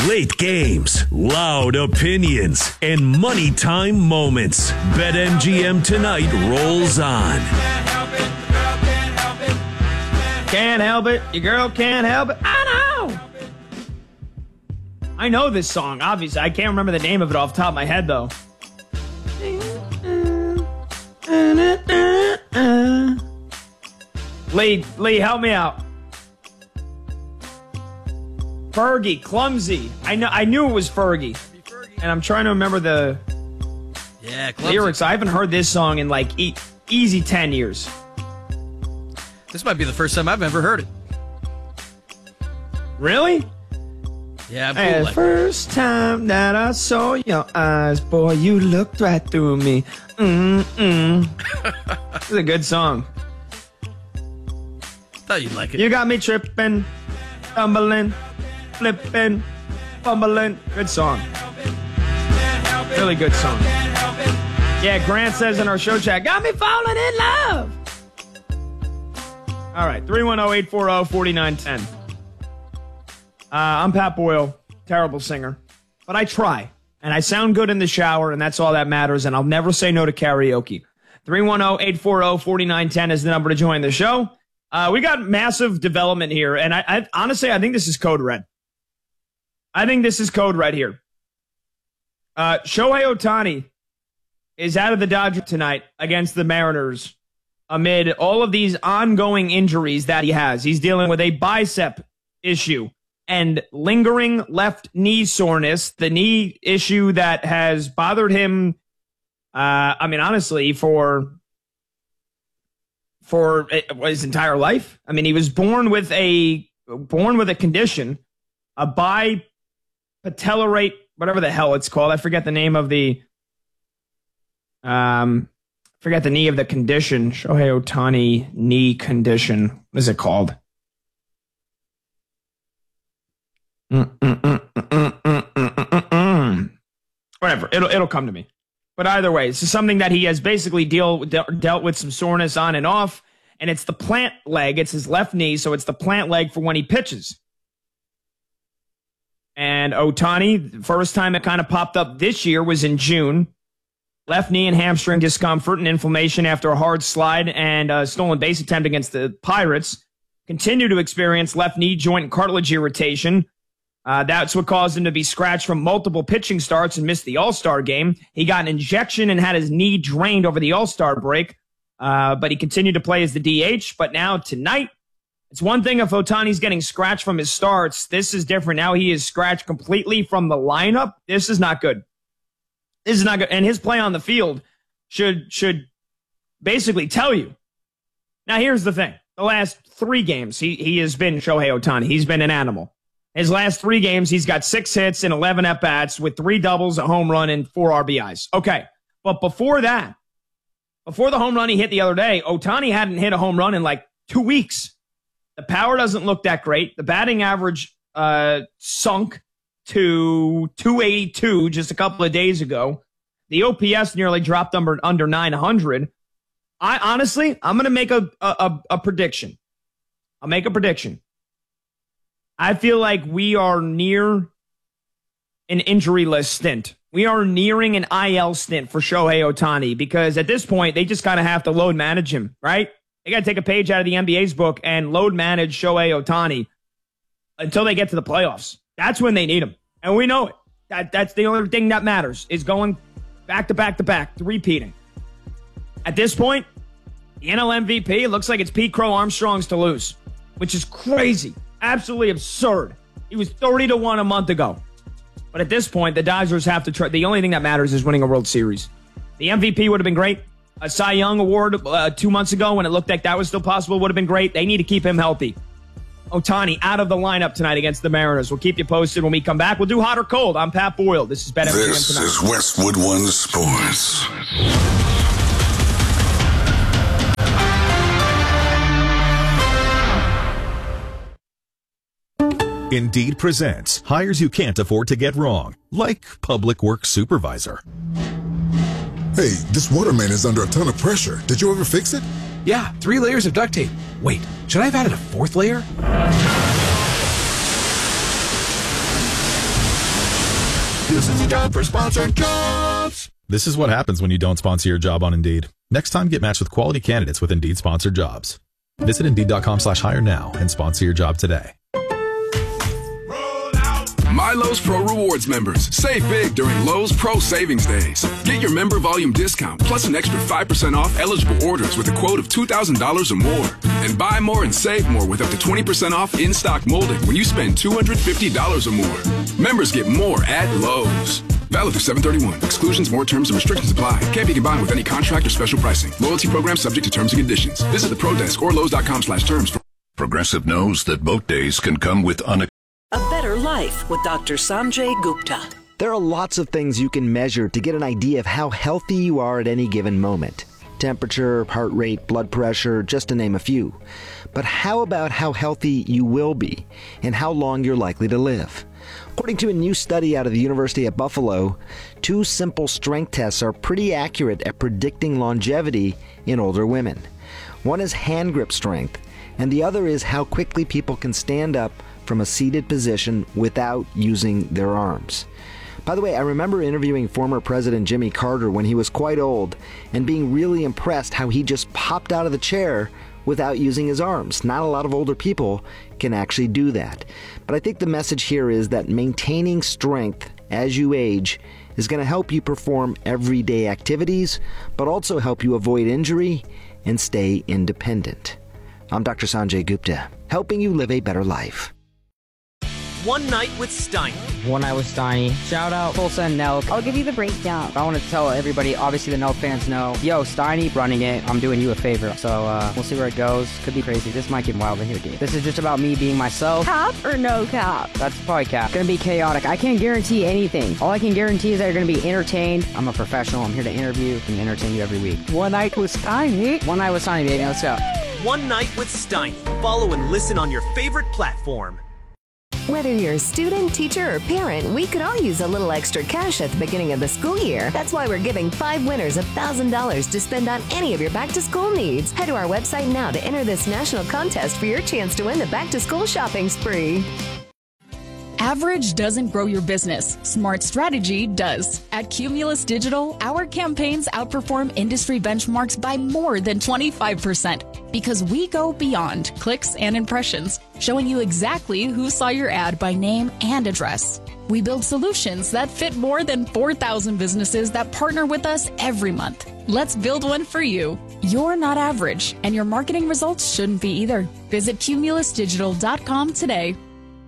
Late games, loud opinions, and money time moments. BetMGM tonight rolls on. Can't help it. Your girl can't help it. I know this song, obviously. I can't remember the name of it off the top of my head, though. Lee, help me out. Fergie, Clumsy. I knew it was Fergie. And I'm trying to remember the lyrics. I haven't heard this song in like easy 10 years. This might be the first time I've ever heard it. Really? Yeah, the first time that I saw your eyes, boy, you looked right through me. It's a good song. Thought you'd like it. You got me tripping, stumbling, flipping, fumbling. Good song. Really good song. Yeah, Grant says in our show chat, got me falling in love. All right, 310-840-4910. I'm Pat Boyle, terrible singer, but I try, and I sound good in the shower, and that's all that matters, and I'll never say no to karaoke. 310-840-4910 is the number to join the show. We got massive development here, and I honestly, I think this is code red. I think this is code red here. Shohei Ohtani is out of the Dodgers tonight against the Mariners amid all of these ongoing injuries that he has. He's dealing with a bicep issue and lingering left knee soreness, the knee issue that has bothered him, honestly, for his entire life. I mean, he was born with a condition, a bipatellarate, whatever the hell it's called. I forget the name of the knee of the condition. Shohei Ohtani knee condition. What is it called? Whatever. It'll come to me. But either way, this is something that he has basically dealt with some soreness on and off, and it's the plant leg. It's his left knee, so it's the plant leg for when he pitches. And Ohtani, the first time it kind of popped up this year was in June. Left knee and hamstring discomfort and inflammation after a hard slide and a stolen base attempt against the Pirates. Continue to experience left knee joint and cartilage irritation. That's what caused him to be scratched from multiple pitching starts and missed the All-Star game. He got an injection and had his knee drained over the All-Star break, but he continued to play as the DH. But now tonight, it's one thing if Ohtani's getting scratched from his starts. This is different. Now he is scratched completely from the lineup. This is not good. This is not good. And his play on the field should basically tell you. Now, here's the thing. The last 3 games, he has been Shohei Ohtani. He's been an animal. His last 3 games, he's got 6 hits and 11 at-bats with 3 doubles, a home run, and 4 RBIs. Okay, but before that, before the home run he hit the other day, Ohtani hadn't hit a home run in like 2 weeks. The power doesn't look that great. The batting average sunk to 282 just a couple of days ago. The OPS nearly dropped under 900. I'm going to make a prediction. I'll make a prediction. I feel like we are near an injury list stint. We are nearing an IL stint for Shohei Ohtani because at this point, they just kind of have to load manage him, right? They got to take a page out of the NBA's book and load manage Shohei Ohtani until they get to the playoffs. That's when they need him. And we know it. That's the only thing that matters is going back to back to back, repeating. At this point, the NL MVP, it looks like it's Pete Crow Armstrong's to lose, which is crazy. Absolutely absurd. He was 30-1 a month ago. But at this point, the Dodgers have to try. The only thing that matters is winning a World Series. The MVP would have been great. A Cy Young Award 2 months ago when it looked like that was still possible would have been great. They need to keep him healthy. Ohtani out of the lineup tonight against the Mariners. We'll keep you posted when we come back. We'll do hot or cold. I'm Pat Boyle. This is BetMGM Tonight. This is Westwood One Sports. Indeed presents hires you can't afford to get wrong, like public works supervisor. Hey, this waterman is under a ton of pressure. Did you ever fix it? Yeah, 3 layers of duct tape. Wait, should I have added a 4th layer? This is a job for sponsored jobs. This is what happens when you don't sponsor your job on Indeed. Next time, get matched with quality candidates with Indeed sponsored jobs. Visit Indeed.com/hire now and sponsor your job today. MyLowe's Pro Rewards members save big during Lowe's Pro Savings Days. Get your member volume discount plus an extra 5% off eligible orders with a quote of $2,000 or more. And buy more and save more with up to 20% off in-stock molding when you spend $250 or more. Members get more at Lowe's. Valid through 7/31. Exclusions, more terms, and restrictions apply. Can't be combined with any contract or special pricing. Loyalty program subject to terms and conditions. Visit the Pro Desk or Lowe's.com/terms. Progressive knows that boat days can come with A better life with Dr. Sanjay Gupta. There are lots of things you can measure to get an idea of how healthy you are at any given moment. Temperature, heart rate, blood pressure, just to name a few. But how about how healthy you will be and how long you're likely to live? According to a new study out of the University of Buffalo, 2 simple strength tests are pretty accurate at predicting longevity in older women. One is hand grip strength, and the other is how quickly people can stand up from a seated position without using their arms. By the way, I remember interviewing former President Jimmy Carter when he was quite old and being really impressed how he just popped out of the chair without using his arms. Not a lot of older people can actually do that. But I think the message here is that maintaining strength as you age is going to help you perform everyday activities, but also help you avoid injury and stay independent. I'm Dr. Sanjay Gupta, helping you live a better life. One Night with Steiny. One Night with Steiny. Shout out Tulsa and Nelk. I'll give you the breakdown. I want to tell everybody, obviously the Nelk fans know, yo, Steiny running it, I'm doing you a favor. So we'll see where it goes. Could be crazy. This might get wild in here, dude. This is just about me being myself. Cap or no cap? That's probably cap. Gonna be chaotic. I can't guarantee anything. All I can guarantee is that you're gonna be entertained. I'm a professional. I'm here to interview and entertain you every week. One Night with Steiny. One Night with Steiny, baby. Let's go. One Night with Steiny. Follow and listen on your favorite platform. Whether you're a student, teacher, or parent, we could all use a little extra cash at the beginning of the school year. That's why we're giving 5 winners $1,000 to spend on any of your back-to-school needs. Head to our website now to enter this national contest for your chance to win the back-to-school shopping spree. Average doesn't grow your business. Smart strategy does. At Cumulus Digital, our campaigns outperform industry benchmarks by more than 25% because we go beyond clicks and impressions, showing you exactly who saw your ad by name and address. We build solutions that fit more than 4,000 businesses that partner with us every month. Let's build one for you. You're not average, and your marketing results shouldn't be either. Visit cumulusdigital.com today.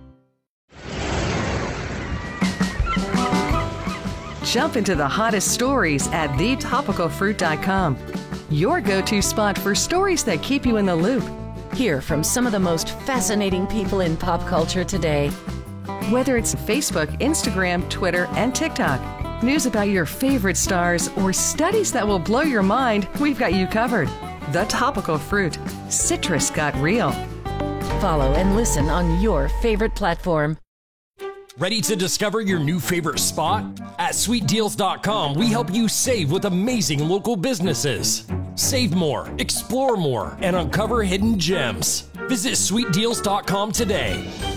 Jump into the hottest stories at thetopicalfruit.com. Your go-to spot for stories that keep you in the loop. Hear from some of the most fascinating people in pop culture today. Whether it's Facebook, Instagram, Twitter, and TikTok, news about your favorite stars, or studies that will blow your mind, we've got you covered. The Topical Fruit. Citrus got real. Follow and listen on your favorite platform. Ready to discover your new favorite spot? At SweetDeals.com, we help you save with amazing local businesses. Save more, explore more, and uncover hidden gems. Visit SweetDeals.com today.